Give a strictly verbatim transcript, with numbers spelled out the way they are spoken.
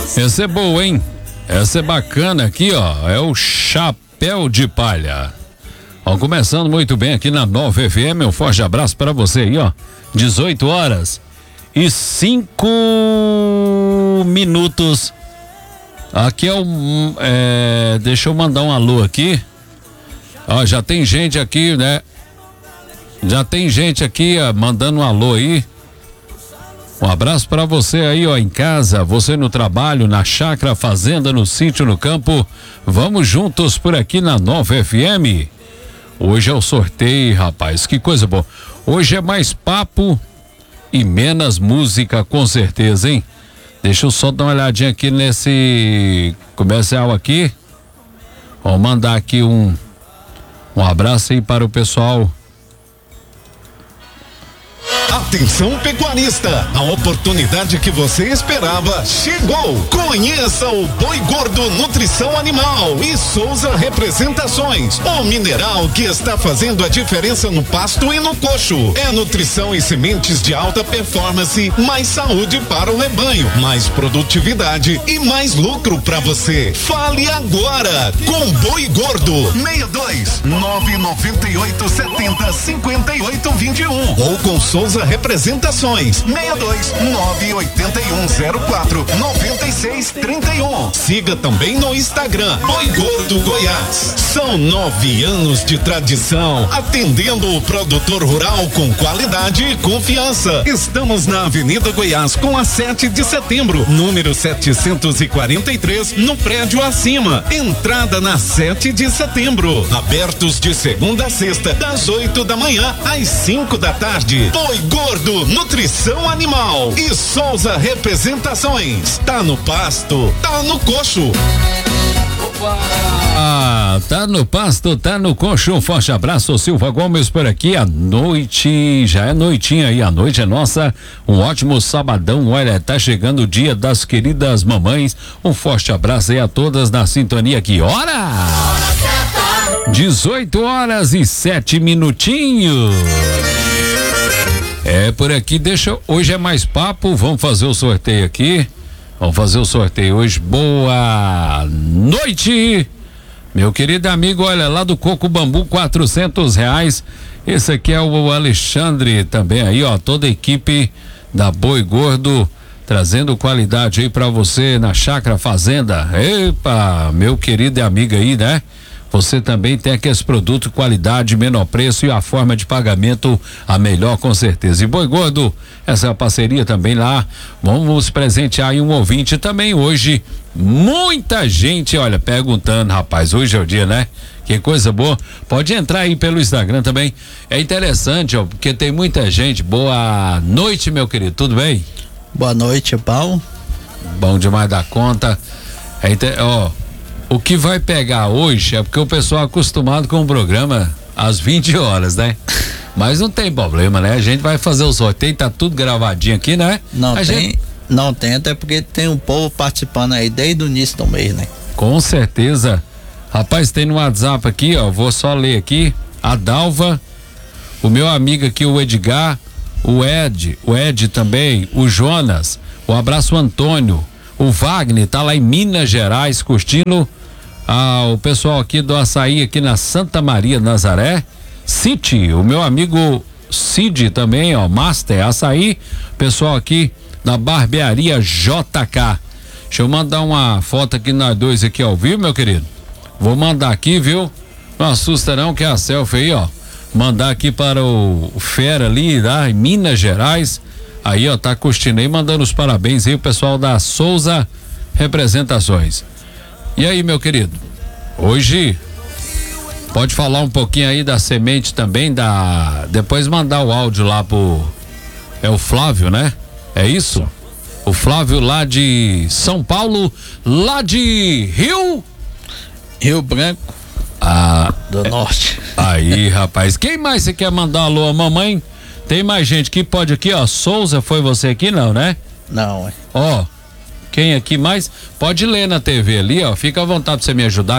Essa é boa, hein? Essa é bacana aqui, ó. É o Chapéu de Palha. Ó, começando muito bem aqui na Nova F M. Um forte abraço para você aí, ó. dezoito horas e cinco minutos. Aqui é o. É, deixa eu mandar um alô aqui. Ó, já tem gente aqui, né? Já tem gente aqui, ó, mandando um alô aí. Um abraço para você aí, ó, em casa, você no trabalho, na chácara, fazenda, no sítio, no campo. Vamos juntos por aqui na Nova F M. Hoje é o sorteio, rapaz, que coisa boa. Hoje é mais papo e menos música, com certeza, hein? Deixa eu só dar uma olhadinha aqui nesse comercial aqui. Vou mandar aqui um um abraço aí para o pessoal. Atenção pecuarista, a oportunidade que você esperava chegou. Conheça o Boi Gordo Nutrição Animal e Souza Representações, o mineral que está fazendo a diferença no pasto e no coxo. É nutrição e sementes de alta performance, mais saúde para o rebanho, mais produtividade e mais lucro para você. Fale agora com Boi Gordo. seis dois nove nove oito sete zero cinco oito dois um ou com Souza Representações seis dois nove oito um zero quatro nove seis três um. Siga também no Instagram Boi Gordo Goiás. São nove anos de tradição atendendo o produtor rural com qualidade e confiança. Estamos na Avenida Goiás com a sete de setembro, número setecentos e quarenta e três, no prédio acima. Entrada na sete de setembro. Abertos de segunda a sexta, das oito da manhã às cinco da tarde. Boi Gordo Nutrição Animal e Souza Representações. Tá no pasto, tá no coxo. Ah, tá no pasto, tá no coxo. Um forte abraço, Silva Gomes por aqui. A noite, já é noitinha aí, a noite é nossa. Um ótimo sabadão. Olha, tá chegando o dia das queridas mamães. Um forte abraço aí a todas na sintonia aqui. Hora! dezoito horas e sete minutinhos. É por aqui, deixa. Hoje é mais papo. Vamos fazer o sorteio aqui. Vamos fazer o sorteio hoje. Boa noite, meu querido amigo. Olha, lá do Coco Bambu, quatrocentos reais. Esse aqui é o Alexandre também aí, ó. Toda a equipe da Boi Gordo trazendo qualidade aí pra você na chácara, fazenda. Epa, meu querido amigo aí, né? Você também tem aqueles produtos, qualidade, menor preço e a forma de pagamento a melhor, com certeza. E Boi Gordo, essa é a parceria também lá. Vamos presentear aí um ouvinte também hoje. Muita gente, olha, perguntando, rapaz, hoje é o dia, né? Que coisa boa. Pode entrar aí pelo Instagram também. É interessante, ó, porque tem muita gente. Boa noite, meu querido, tudo bem? Boa noite, Paulo. Bom demais da conta. É, ó. O que vai pegar hoje é porque o pessoal é acostumado com o programa às vinte horas, né? Mas não tem problema, né? A gente vai fazer o sorteio, tá tudo gravadinho aqui, né? Não a tem, gente... não tem, até porque tem um povo participando aí desde o início do mês, né? Com certeza. Rapaz, tem no WhatsApp aqui, ó, vou só ler aqui, a Dalva, o meu amigo aqui, o Edgar, o Ed, o Ed também, o Jonas, o abraço Antônio, o Wagner, tá lá em Minas Gerais, curtindo. Ah, o pessoal aqui do Açaí, aqui na Santa Maria Nazaré. City, o meu amigo Cid também, ó, Master Açaí. Pessoal aqui da Barbearia J K. Deixa eu mandar uma foto aqui nós dois aqui ao vivo, meu querido. Vou mandar aqui, viu? Não assusta não, que é a selfie aí, ó. Mandar aqui para o, o Fera ali, lá em Minas Gerais. Aí, ó, tá curtindo aí, mandando os parabéns aí o pessoal da Souza Representações. E aí, meu querido, hoje pode falar um pouquinho aí da semente também, da depois mandar o áudio lá pro é o Flávio, né? É isso? O Flávio lá de São Paulo, lá de Rio Rio Branco, ah, do é, Norte. Aí, rapaz, quem mais você quer mandar alô a mamãe? Tem mais gente que pode aqui, ó. Souza, foi você aqui não, né? Não, é. Ó, quem aqui mais? Pode ler na T V ali, ó. Fica à vontade pra você me ajudar.